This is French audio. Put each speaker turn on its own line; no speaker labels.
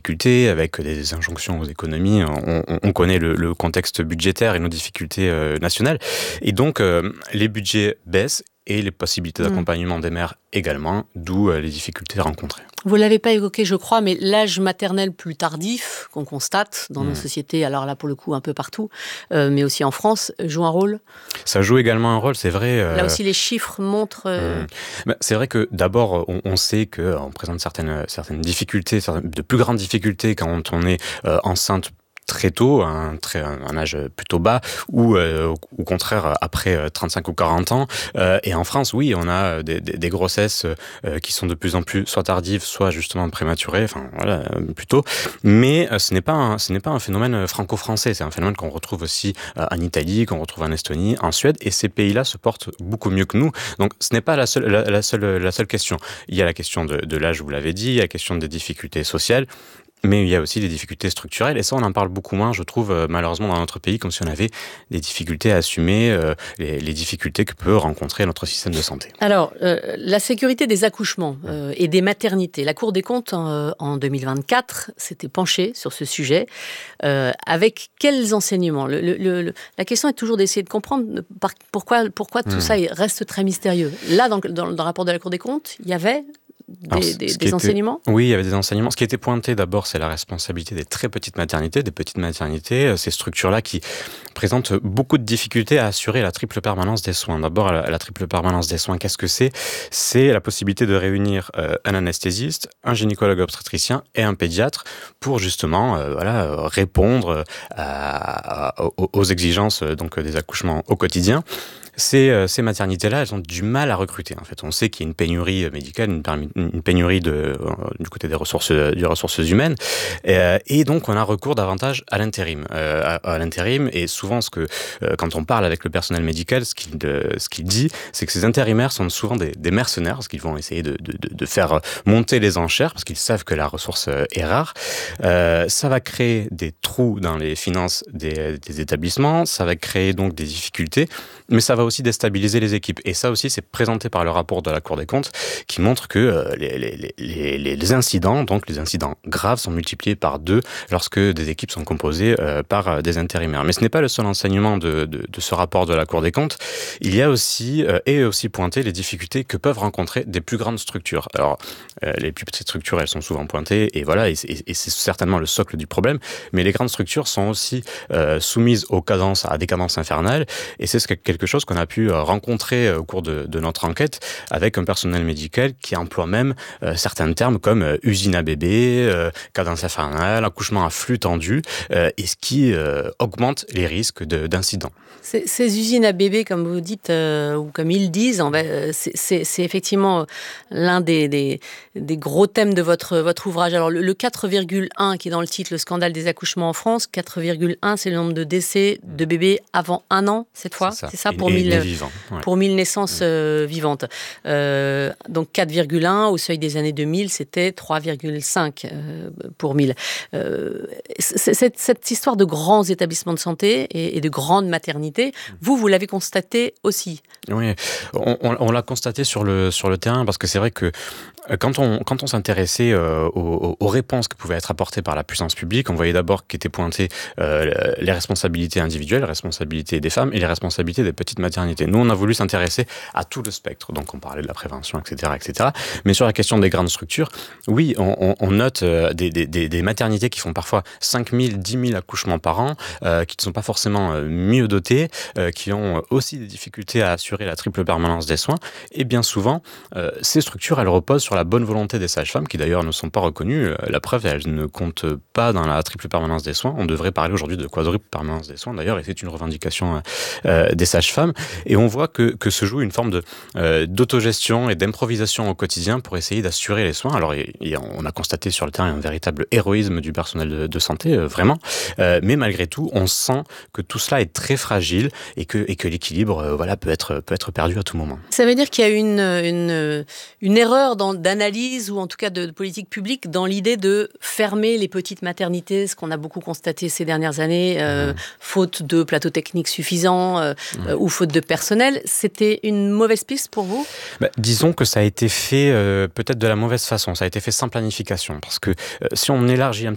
difficultés, avec des injonctions aux économies. On connaît le contexte budgétaire et nos difficultés nationales. Et donc, les budgets baissent et les possibilités d'accompagnement des mères également, d'où les difficultés rencontrées.
Vous ne l'avez pas évoqué, je crois, mais l'âge maternel plus tardif qu'on constate dans nos sociétés, alors là, pour le coup, un peu partout, mais aussi en France, joue un rôle.
Ça joue également un rôle, c'est vrai.
Là aussi, les chiffres montrent...
C'est vrai que d'abord, on sait qu'on présente certaines difficultés, de plus grandes difficultés quand on est enceinte très tôt, un âge plutôt bas, ou au contraire après 35 ou 40 ans. Et en France, oui, on a des grossesses qui sont de plus en plus soit tardives, soit justement prématurées, plutôt. Mais ce n'est pas un phénomène franco-français, c'est un phénomène qu'on retrouve aussi en Italie, qu'on retrouve en Estonie, en Suède, et ces pays-là se portent beaucoup mieux que nous. Donc ce n'est pas la seule question. Il y a la question de l'âge, vous l'avez dit, il y a la question des difficultés sociales, mais il y a aussi des difficultés structurelles, et ça on en parle beaucoup moins, je trouve, malheureusement dans notre pays, comme si on avait des difficultés à assumer les difficultés que peut rencontrer notre système de santé.
Alors, la sécurité des accouchements et des maternités. La Cour des comptes, en 2024, s'était penchée sur ce sujet. Avec quels enseignements ? La question est toujours d'essayer de comprendre pourquoi tout ça reste très mystérieux. Là, dans le rapport de la Cour des comptes, il y avait... Des enseignements ?
Oui, il y avait des enseignements. Ce qui était pointé d'abord, c'est la responsabilité des très petites maternités, ces structures-là qui présentent beaucoup de difficultés à assurer la triple permanence des soins. D'abord, la triple permanence des soins, qu'est-ce que c'est ? C'est la possibilité de réunir un anesthésiste, un gynécologue obstétricien et un pédiatre pour justement répondre aux exigences des accouchements au quotidien. Ces maternités-là, elles ont du mal à recruter. En fait, on sait qu'il y a une pénurie médicale, une pénurie du côté des ressources humaines, et donc on a recours davantage à l'intérim. Et souvent, quand on parle avec le personnel médical, ce qu'il dit, c'est que ces intérimaires sont souvent des mercenaires, parce qu'ils vont essayer de faire monter les enchères, parce qu'ils savent que la ressource est rare. Ça va créer des trous dans les finances des établissements, ça va créer donc des difficultés, mais ça va aussi déstabiliser les équipes. Et ça aussi, c'est présenté par le rapport de la Cour des comptes qui montre que les incidents, donc les incidents graves, sont multipliés par 2 lorsque des équipes sont composées par des intérimaires. Mais ce n'est pas le seul enseignement de ce rapport de la Cour des comptes. Il y a aussi pointé les difficultés que peuvent rencontrer des plus grandes structures. Alors, les plus petites structures, elles sont souvent pointées, et voilà, et c'est certainement le socle du problème, mais les grandes structures sont aussi soumises à des cadences infernales, et c'est quelque chose qu'on a pu rencontrer au cours de notre enquête avec un personnel médical qui emploie même certains termes comme usine à bébé, cadence infernale, accouchement à flux tendu, et ce qui augmente les risques d'incidents.
Ces usines à bébé, comme vous dites, ou comme ils disent, c'est effectivement l'un des gros thèmes de votre ouvrage. Alors le 4,1 qui est dans le titre, le scandale des accouchements en France, 4,1 c'est le nombre de décès de bébés avant 1 an cette fois, c'est ça pour 1000 naissances vivantes. Donc 4,1 au seuil des années 2000, c'était 3,5 pour 1000. Cette histoire de grands établissements de santé et de grandes maternités, vous l'avez constaté aussi.
Oui, on l'a constaté sur le terrain, parce que c'est vrai que quand on s'intéressait aux réponses qui pouvaient être apportées par la puissance publique, on voyait d'abord qu'étaient pointées les responsabilités individuelles, les responsabilités des femmes et les responsabilités des petites maternités. Nous, on a voulu s'intéresser à tout le spectre. Donc, on parlait de la prévention, etc. Mais sur la question des grandes structures, oui, on note des maternités qui font parfois 5 000, 10 000 accouchements par an, qui ne sont pas forcément mieux dotées, qui ont aussi des difficultés à assurer la triple permanence des soins. Et bien souvent, ces structures, elles reposent sur la bonne volonté des sages-femmes, qui d'ailleurs ne sont pas reconnues. La preuve, elles ne comptent pas dans la triple permanence des soins. On devrait parler aujourd'hui de quadruple permanence des soins, d'ailleurs, et c'est une revendication des sages-femmes. Et on voit que se joue une forme d'autogestion et d'improvisation au quotidien pour essayer d'assurer les soins. Alors, on a constaté sur le terrain un véritable héroïsme du personnel de santé, vraiment. Mais malgré tout, on sent que tout cela est très fragile et que l'équilibre peut être perdu à tout moment.
Ça veut dire qu'il y a une erreur d'analyse, ou en tout cas de politique publique, dans l'idée de fermer les petites maternités, ce qu'on a beaucoup constaté ces dernières années, faute de plateaux techniques suffisants ou faute de personnel. C'était une mauvaise piste pour vous ?
Disons que ça a été fait peut-être de la mauvaise façon, ça a été fait sans planification, parce que si on élargit un